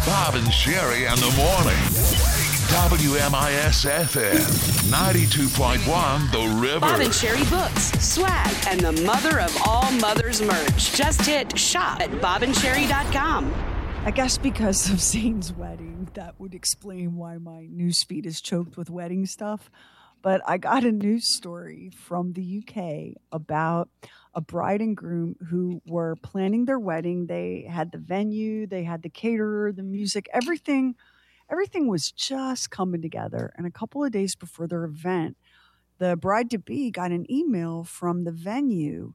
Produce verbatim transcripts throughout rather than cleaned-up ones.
Bob and Sherry in the morning. W M I S F M ninety-two point one The River. Bob and Sherry books, swag, and the mother of all mothers merch. Just hit shop at bob and sherry dot com. I guess because of Zane's wedding, that would explain why my newsfeed is choked with wedding stuff. But I got a news story from the U K about a bride and groom who were planning their wedding. They had the venue, they had the caterer, the music, everything. Everything was just coming together. And a couple of days before their event, the bride-to-be got an email from the venue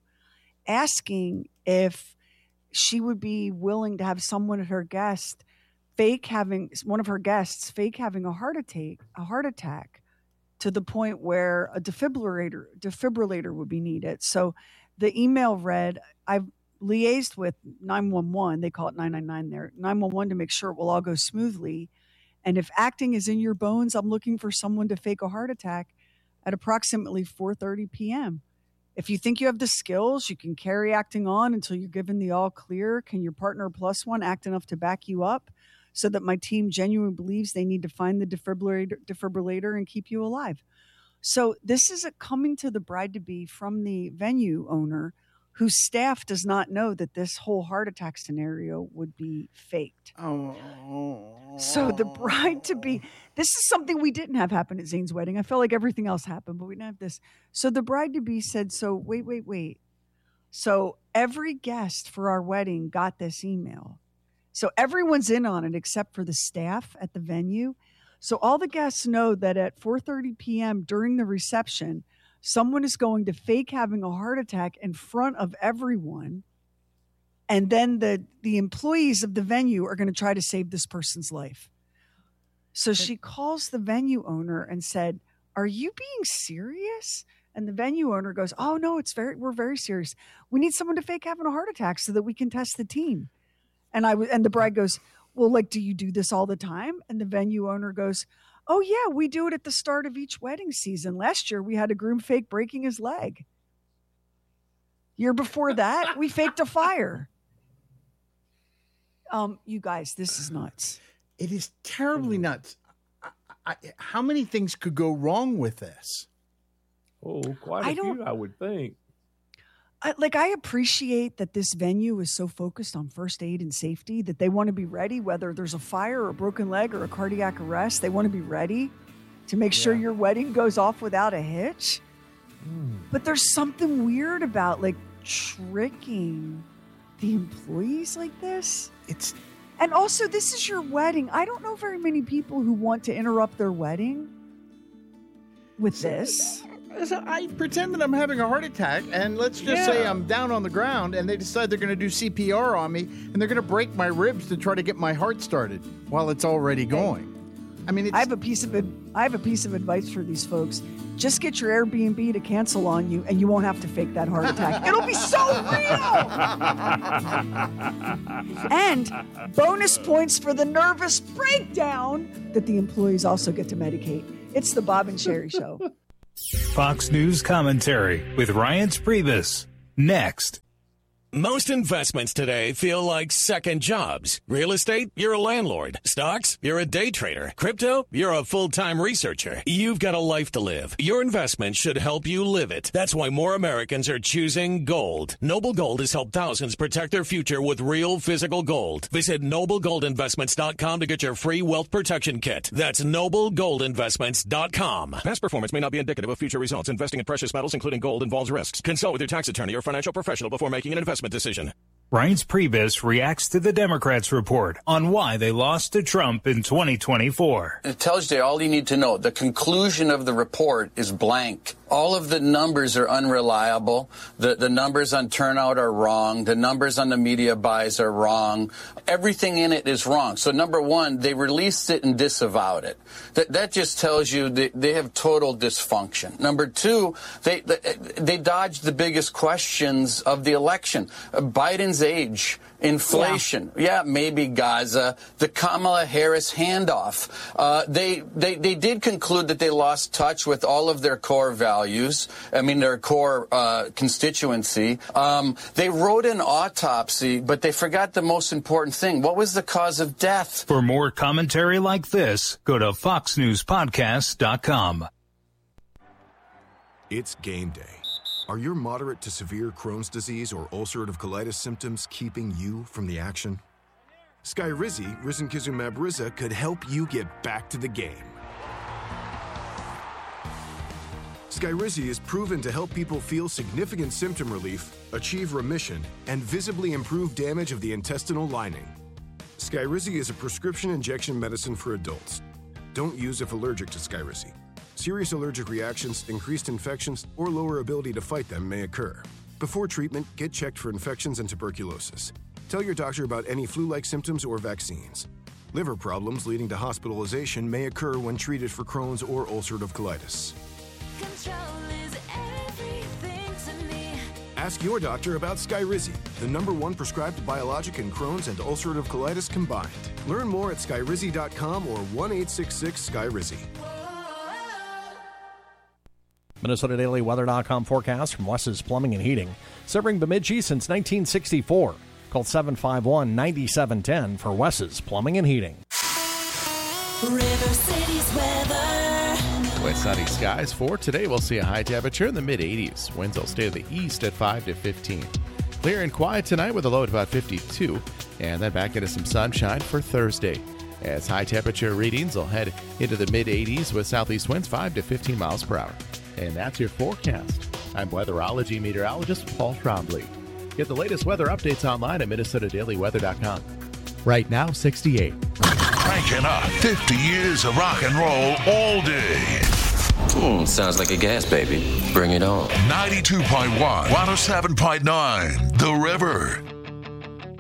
asking if she would be willing to have someone at her guest fake having, one of her guests fake having a heart attack, a heart attack to the point where a defibrillator, defibrillator would be needed. So the email read, I've liaised with nine one one, they call it nine nine nine there, nine one one to make sure it will all go smoothly. And if acting is in your bones, I'm looking for someone to fake a heart attack at approximately four thirty p.m. If you think you have the skills, you can carry acting on until you're given the all clear. Can your partner plus one act enough to back you up so that my team genuinely believes they need to find the defibrillator, defibrillator and keep you alive? So this is a coming to the bride-to-be from the venue owner whose staff does not know that this whole heart attack scenario would be faked. Oh. So the bride-to-be, this is something we didn't have happen at Zane's wedding. I felt like everything else happened, but we didn't have this. So the bride-to-be said, so wait, wait, wait. So every guest for our wedding got this email. So everyone's in on it except for the staff at the venue. So all the guests know that at four thirty p.m. during the reception, someone is going to fake having a heart attack in front of everyone. And then the, the employees of the venue are going to try to save this person's life. So she calls the venue owner and said, are you being serious? And the venue owner goes, oh, no, it's very, we're very serious. We need someone to fake having a heart attack so that we can test the team. And I and the bride goes, well, like, do you do this all the time? And the venue owner goes, oh, yeah, we do it at the start of each wedding season. Last year, we had a groom fake breaking his leg. Year before that, we faked a fire. Um, you guys, this is nuts. It is terribly nuts. I, I, how many things could go wrong with this? Oh, quite a I don't- few, I would think. I, like, I appreciate that this venue is so focused on first aid and safety that they want to be ready, whether there's a fire or a broken leg or a cardiac arrest. They want to be ready to make sure your wedding goes off without a hitch. Mm. But there's something weird about, like, tricking the employees like this. It's And also, this is your wedding. I don't know very many people who want to interrupt their wedding with this. So I pretend that I'm having a heart attack, and let's just Yeah. say I'm down on the ground, and they decide they're going to do C P R on me, and they're going to break my ribs to try to get my heart started while it's already going. I mean, it's, I have a piece of ad- I have a piece of advice for these folks. Just get your Airbnb to cancel on you, and you won't have to fake that heart attack. It'll be so real. And bonus points for the nervous breakdown that the employees also get to medicate. It's the Bob and Sherry Show. Fox News commentary with Ryan Priebus. Next. Most investments today feel like second jobs. Real estate, you're a landlord. Stocks, you're a day trader. Crypto, you're a full-time researcher. You've got a life to live. Your investment should help you live it. That's why more Americans are choosing gold. Noble Gold has helped thousands protect their future with real physical gold. Visit noble gold investments dot com to get your free wealth protection kit. That's noble gold investments dot com. Past performance may not be indicative of future results. Investing in precious metals, including gold, involves risks. Consult with your tax attorney or financial professional before making an investment decision. Ryan Priebus reacts to the Democrats' report on why they lost to Trump in twenty twenty-four. It tells you all you need to know. The conclusion of the report is blank. All of the numbers are unreliable. The, the numbers on turnout are wrong. The numbers on the media buys are wrong. Everything in it is wrong. So number one, they released it and disavowed it. That, that just tells you they, they have total dysfunction. Number two, they, they, they dodged the biggest questions of the election. Biden's age Inflation. Yeah, yeah maybe Gaza. The Kamala Harris handoff. Uh, they, they, they did conclude that they lost touch with all of their core values. I mean, their core uh, constituency. Um, they wrote an autopsy, but they forgot the most important thing. What was the cause of death? For more commentary like this, go to fox news podcast dot com. It's game day. Are your moderate to severe Crohn's disease or ulcerative colitis symptoms keeping you from the action? Skyrizi, risankizumab Riza, could help you get back to the game. Skyrizi is proven to help people feel significant symptom relief, achieve remission, and visibly improve damage of the intestinal lining. Skyrizi is a prescription injection medicine for adults. Don't use if allergic to Skyrizi. Serious allergic reactions, increased infections, or lower ability to fight them may occur. Before treatment, get checked for infections and tuberculosis. Tell your doctor about any flu-like symptoms or vaccines. Liver problems leading to hospitalization may occur when treated for Crohn's or ulcerative colitis. Control is everything to me. Ask your doctor about Skyrizi, the number one prescribed biologic in Crohn's and ulcerative colitis combined. Learn more at skyrizi dot com or one eight six six Skyrizi. Minnesota Daily Weather dot com forecast from Wes's Plumbing and Heating. Serving Bemidji since nineteen sixty-four. Call seven five one, nine seven one zero for Wes's Plumbing and Heating. River City's weather. With sunny skies for today, we'll see a high temperature in the mid eighties. Winds will stay to the east at five to fifteen. Clear and quiet tonight with a low at about fifty-two. And then back into some sunshine for Thursday, as high temperature readings will head into the mid eighties with southeast winds five to fifteen miles per hour. And that's your forecast. I'm weatherology meteorologist Paul Trombley. Get the latest weather updates online at Minnesota Daily Weather dot com. Right now, sixty-eight. Cranking up fifty years of rock and roll all day. Hmm, sounds like a gas baby. Bring it on. ninety-two point one, one oh seven point nine, The River.